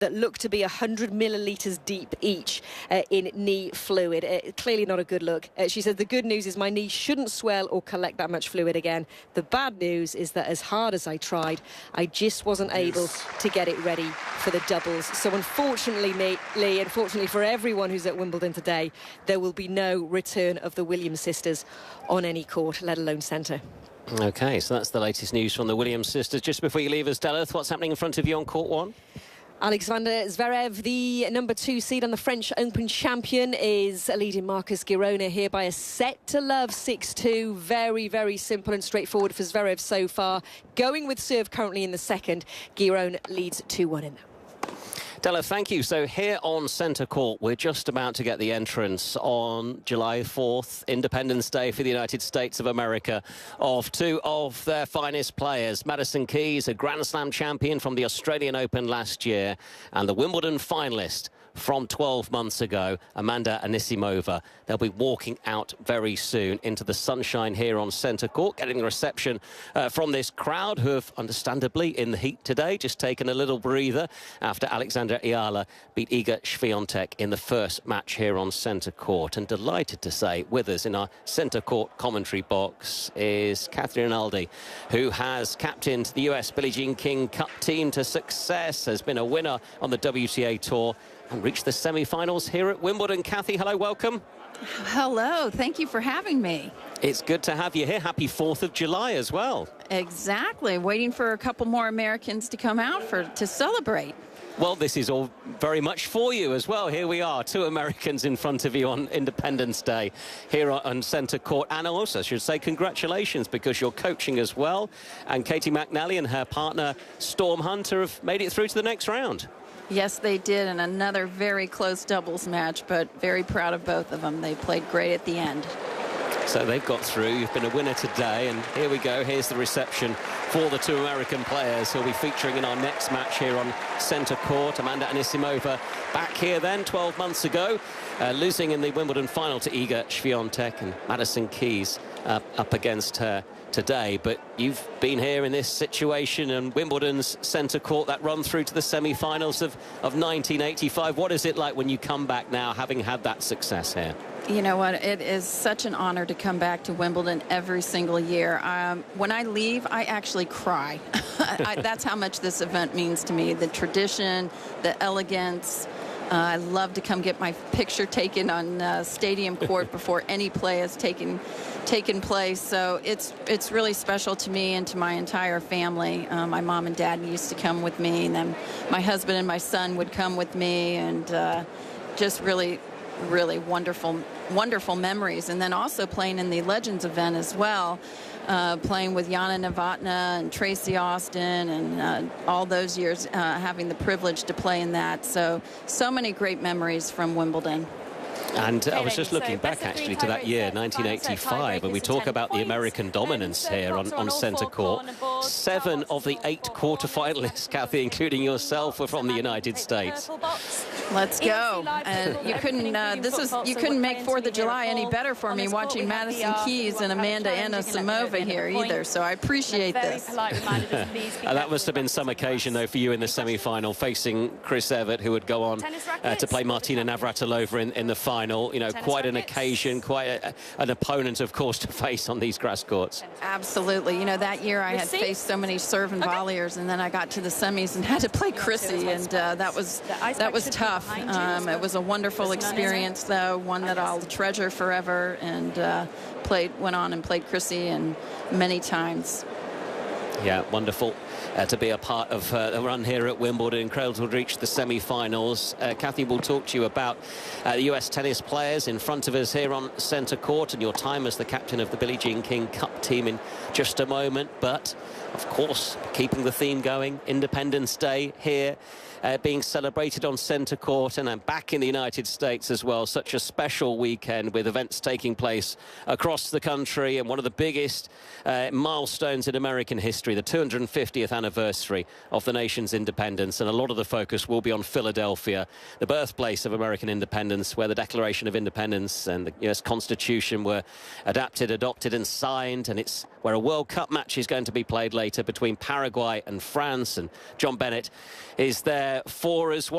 that look to be 100 millilitres deep each in knee fluid. Clearly not a good look. She said, the good news is my knee shouldn't swell or collect that much fluid again. The bad news is that as hard as I tried, I just wasn't able to get it ready for the doubles. So unfortunately, Lee, unfortunately for everyone who's at Wimbledon today, there will be no return of the Williams sisters on any court, let alone centre. OK, so that's the latest news from the Williams sisters. Just before you leave us, Delith, what's happening in front of you on court one? Alexander Zverev, the #2 seed and the French Open champion, is leading Marcus Girona here by a set to love 6-2. Very, very simple and straightforward for Zverev so far. Going with serve currently in the second. Girona leads 2-1 in there. Della, thank you. So here on centre court, we're just about to get the entrance on July 4th, Independence Day for the United States of America, of two of their finest players. Madison Keys, a Grand Slam champion from the Australian Open last year, and the Wimbledon finalist from 12 months ago, Amanda Anisimova. They'll be walking out very soon into the sunshine here on centre court, getting a reception from this crowd who have, understandably, in the heat today, just taken a little breather after Alexandra Ayala beat Iga Swiatek in the first match here on centre court. And delighted to say, with us in our centre court commentary box is Cathy Rinaldi, who has captained the US Billie Jean King Cup team to success, has been a winner on the WTA Tour, and reached the semi-finals here at Wimbledon. Cathy, hello, welcome. Hello, thank you for having me. It's good to have you here. Happy 4th of July as well. Exactly, waiting for a couple more Americans to come out to celebrate. Well, this is all very much for you as well. Here we are, two Americans in front of you on Independence Day here on centre court. And also, I should say, congratulations, because you're coaching as well. And Caty McNally and her partner, Storm Hunter, have made it through to the next round. Yes, they did, and another very close doubles match, but very proud of both of them. They played great at the end. So they've got through. You've been a winner today, and here we go. Here's the reception for the two American players who'll be featuring in our next match here on centre court. Amanda Anisimova back here then 12 months ago, losing in the Wimbledon final to Iga Swiatek, and Madison Keys up against her today. But you've been here in this situation, and Wimbledon's centre court, that run through to the semi-finals of 1985. What is it like when you come back now, having had that success here? You know what, it is such an honor to come back to Wimbledon every single year. When I leave, I actually cry. That's how much this event means to me. The tradition, the elegance. I love to come get my picture taken on Stadium Court before any play has taken place. So it's really special to me and to my entire family. My mom and dad used to come with me, and then my husband and my son would come with me, and just really wonderful memories. And then also playing in the Legends event as well, playing with Yana Novotná and Tracy Austin, and all those years having the privilege to play in that. So many great memories from Wimbledon. And I was just looking back, actually, to that year, 1985, when we talk about the American dominance here on centre court. 7 of the 8 quarter-finalists, Cathy, including yourself, were from the United States. Let's go. And you couldn't you couldn't make 4th of July any better for me watching Madison Keys and Amanda Anisimova here either, so I appreciate this. That must have been some occasion, though, for you in the semi-final, facing Chris Evert, who would go on to play Martina Navratilova in the final. You know, quite an occasion, quite an opponent, of course, to face on these grass courts. Absolutely. You know, that year I had faced so many serve and volleyers, and then I got to the semis and had to play Chrissy, and that was tough. It was a wonderful experience, though, one that I'll treasure forever, and went on and played Chrissy and many times. Yeah, wonderful to be a part of the run here at Wimbledon. Incredible to reach the semi-finals. Cathy will talk to you about the US tennis players in front of us here on centre court, and your time as the captain of the Billie Jean King Cup team in just a moment. But, of course, keeping the theme going, Independence Day here. Being celebrated on centre court, and then back in the United States as well. Such a special weekend with events taking place across the country, and one of the biggest milestones in American history, the 250th 70th anniversary of the nation's independence, and a lot of the focus will be on Philadelphia, the birthplace of American independence, where the Declaration of Independence and the US Constitution were adopted and signed, and it's where a World Cup match is going to be played later between Paraguay and France, and John Bennett is there for us.